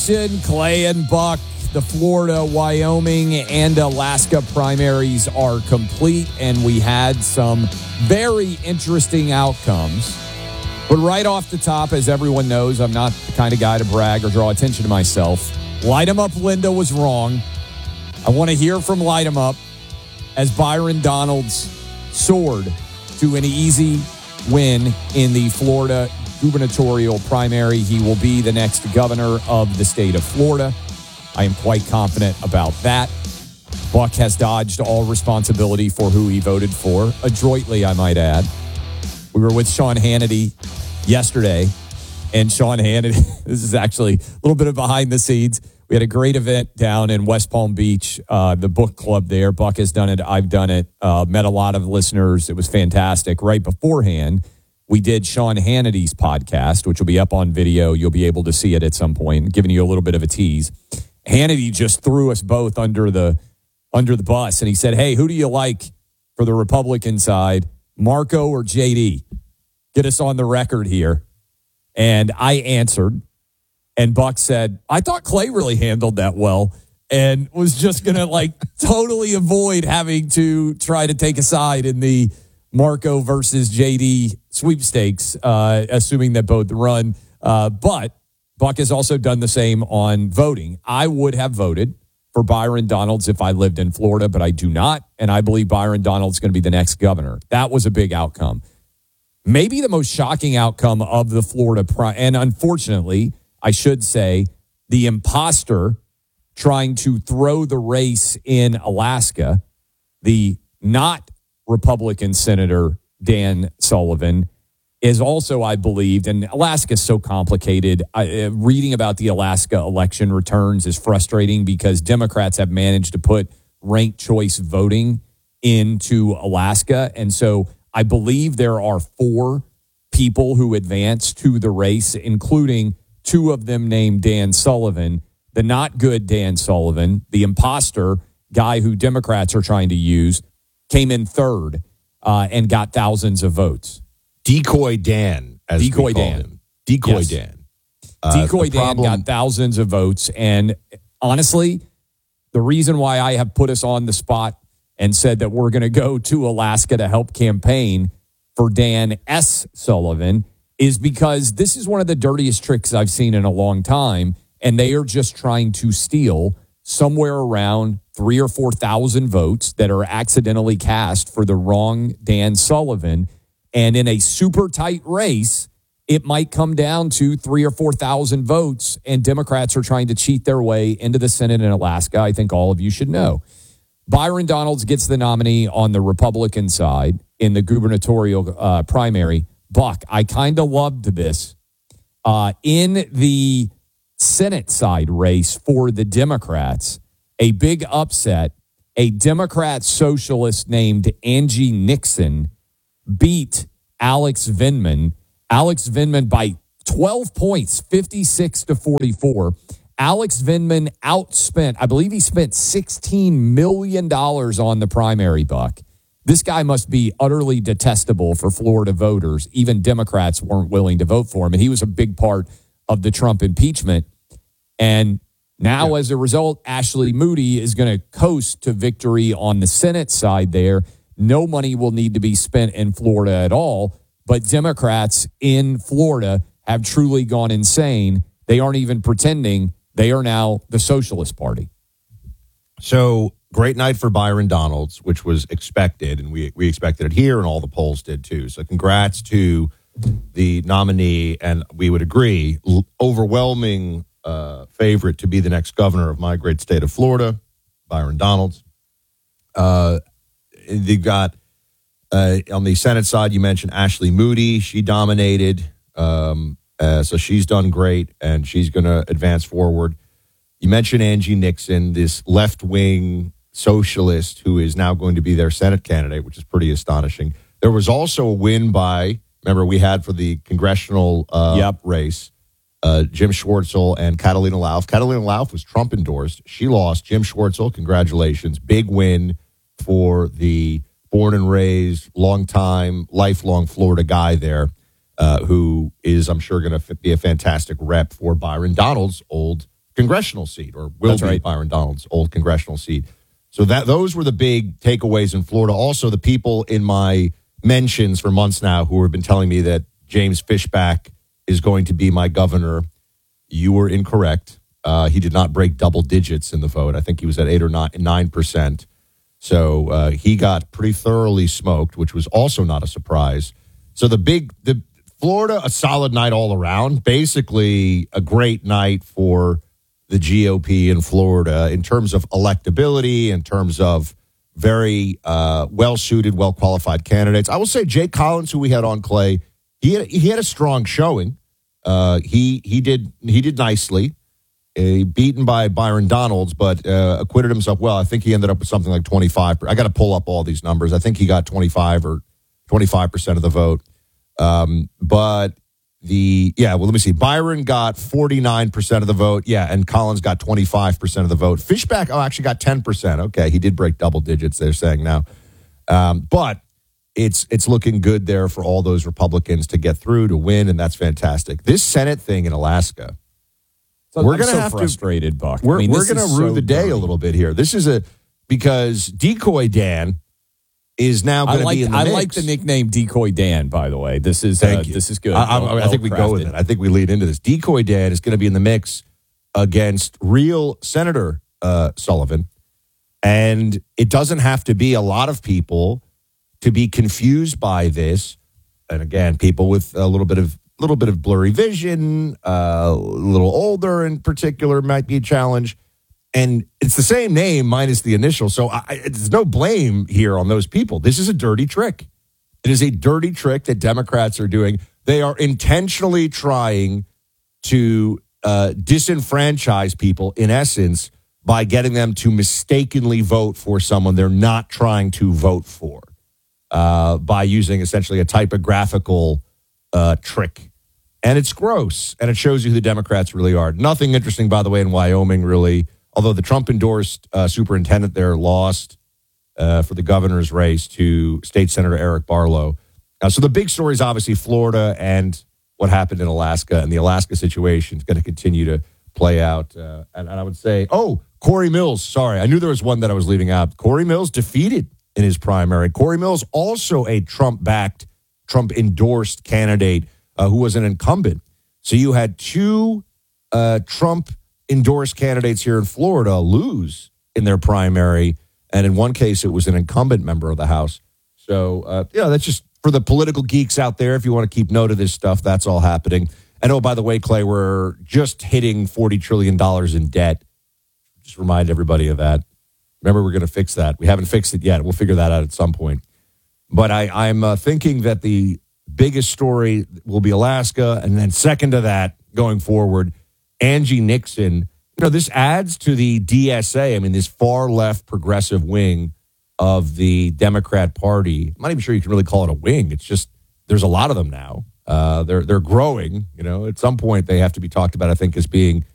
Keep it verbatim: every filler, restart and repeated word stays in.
Clay and Buck, the Florida, Wyoming, and Alaska primaries are complete, and we had some very interesting outcomes. But right off the top, as everyone knows, I'm not the kind of guy to brag or draw attention to myself. Light 'em up, Linda was wrong. I want to hear from Light 'em up as Byron Donalds soared to an easy win in the Florida gubernatorial primary. He will be the next governor of the state of Florida. I am quite confident about that. Buck has dodged all responsibility for who he voted for, adroitly, I might add. We were with Sean Hannity yesterday, and Sean Hannity, this is actually a little bit of behind the scenes. We had a great event down in West Palm Beach, uh, the book club there. Buck has done it. I've done it. Uh, met a lot of listeners. It was fantastic. Right beforehand, we did Sean Hannity's podcast, which will be up on video. You'll be able to see it at some point, giving you a little bit of a tease. Hannity just threw us both under the under the bus, and he said, hey, who do you like for the Republican side, Marco or J D? Get us on the record here. And I answered, and Buck said, I thought Clay really handled that well, and was just going to like totally avoid having to try to take a side in the Marco versus J D sweepstakes, uh, assuming that both run. Uh, but Buck has also done the same on voting. I would have voted for Byron Donalds if I lived in Florida, but I do not. And I believe Byron Donalds is going to be the next governor. That was a big outcome. Maybe the most shocking outcome of the Florida pri- and unfortunately, I should say, the imposter trying to throw the race in Alaska, the not Republican Senator Dan Sullivan, is also, I believed, and Alaska is so complicated. I, uh, reading about the Alaska election returns is frustrating because Democrats have managed to put ranked choice voting into Alaska. And so I believe there are four people who advanced to the race, including two of them named Dan Sullivan, the not good Dan Sullivan, the imposter guy who Democrats are trying to use, came in third uh, and got thousands of votes. Decoy Dan, as Decoy we call Dan. him. Decoy Yes. Dan. Uh, Decoy Dan problem- got thousands of votes. And honestly, the reason why I have put us on the spot and said that we're going to go to Alaska to help campaign for Dan S. Sullivan is because this is one of the dirtiest tricks I've seen in a long time. And they are just trying to steal somewhere around three or four thousand votes that are accidentally cast for the wrong Dan Sullivan. And in a super tight race, it might come down to three or four thousand votes, and Democrats are trying to cheat their way into the Senate in Alaska. I think all of you should know. Byron Donalds gets the nominee on the Republican side in the gubernatorial uh, primary. Buck, I kind of loved this. Uh, in the Senate side race for the Democrats, a big upset, a Democrat socialist named Angie Nixon beat Alex Vindman. Alex Vindman by twelve points, fifty-six to forty-four. Alex Vindman outspent, I believe he spent sixteen million dollars on the primary, Buck. This guy must be utterly detestable for Florida voters. Even Democrats weren't willing to vote for him. And he was a big part of the Trump impeachment. And now, yeah. as a result, Ashley Moody is going to coast to victory on the Senate side there. No money will need to be spent in Florida at all. But Democrats in Florida have truly gone insane. They aren't even pretending. They are now the Socialist Party. So, great night for Byron Donalds, which was expected, and we we expected it here, and all the polls did too. So congrats to the nominee, and we would agree, l- overwhelming uh, favorite to be the next governor of my great state of Florida, Byron Donalds. Uh, they got, uh, on the Senate side, you mentioned Ashley Moody. She dominated, um, uh, so she's done great, and she's going to advance forward. You mentioned Angie Nixon, this left-wing socialist who is now going to be their Senate candidate, which is pretty astonishing. There was also a win by, remember, we had for the congressional uh, yep. race, uh, Jim Schwartzel and Catalina Lauf. Catalina Lauf was Trump-endorsed. She lost. Jim Schwartzel, congratulations. Big win for the born and raised, long-time, lifelong Florida guy there uh, who is, I'm sure, going to be a fantastic rep for Byron Donalds' old congressional seat, or will That's be right. Byron Donalds' old congressional seat. So that those were the big takeaways in Florida. Also, the people in my mentions for months now who have been telling me that James Fishback is going to be my governor, you were incorrect. Uh, he did not break double digits in the vote. I think he was at eight or nine, nine percent. So uh, he got pretty thoroughly smoked, which was also not a surprise. So the big, the Florida, a solid night all around. Basically, a great night for the G O P in Florida in terms of electability, in terms of very uh, well-suited, well-qualified candidates. I will say Jake Collins, who we had on, Clay, he had, he had a strong showing. Uh, he he did he did nicely. Uh, beaten by Byron Donalds, but uh, acquitted himself well. I think he ended up with something like twenty-five. I got to pull up all these numbers. I think he got twenty-five or twenty-five percent of the vote. Um, but the, yeah, well, let me see. Byron got forty-nine percent of the vote. Yeah, and Collins got twenty-five percent of the vote. Fishback, oh, actually got ten percent. Okay, he did break double digits, they're saying now. Um, but it's it's looking good there for all those Republicans to get through, to win, and that's fantastic. This Senate thing in Alaska, So we're I'm going so have frustrated, to, Buck. We're, I mean, we're this going to is rue so the day dirty. a little bit here. This is a, because Decoy Dan is now I going to like be in the I mix. like the nickname Decoy Dan. By the way, this is Thank uh, you. this is good. I, I, Well- I think we go with well-crafted. it. I think we lead into this. Decoy Dan is going to be in the mix against real Senator uh, Sullivan, and it doesn't have to be a lot of people to be confused by this. And again, people with a little bit of little bit of blurry vision, uh, a little older in particular, might be a challenge. And it's the same name minus the initial. So I, it's no blame here on those people. This is a dirty trick. It is a dirty trick that Democrats are doing. They are intentionally trying to uh, disenfranchise people, in essence, by getting them to mistakenly vote for someone they're not trying to vote for, uh, by using essentially a typographical uh, trick. And it's gross, and it shows you who the Democrats really are. Nothing interesting, by the way, in Wyoming, really. Although the Trump-endorsed uh, superintendent there lost uh, for the governor's race to State Senator Eric Barlow. Uh, so the big story is obviously Florida and what happened in Alaska, and the Alaska situation is going to continue to play out. Uh, and, and I would say, oh, Corey Mills. Sorry, I knew there was one that I was leaving out. Corey Mills defeated in his primary. Corey Mills, also a Trump-backed, Trump-endorsed candidate uh, who was an incumbent. So you had two uh, Trump-endorsed candidates here in Florida lose in their primary, and in one case, it was an incumbent member of the House. So, uh, yeah, that's just for the political geeks out there. If you want to keep note of this stuff, that's all happening. And, oh, by the way, Clay, we're just hitting forty trillion dollars in debt. Just remind everybody of that. Remember, we're going to fix that. We haven't fixed it yet. We'll figure that out at some point. But I, I'm uh, thinking that the biggest story will be Alaska, and then second to that, going forward, Angie Nixon. You know, this adds to the D S A. I mean, this far-left progressive wing of the Democrat Party. I'm not even sure you can really call it a wing. It's just there's a lot of them now. Uh, they're they're growing. You know, at some point they have to be talked about, I think, as being